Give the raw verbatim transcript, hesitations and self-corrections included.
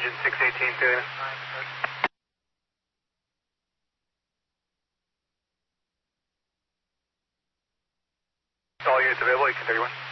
engine six eighteen failure. All units available, eighteen thirty-one.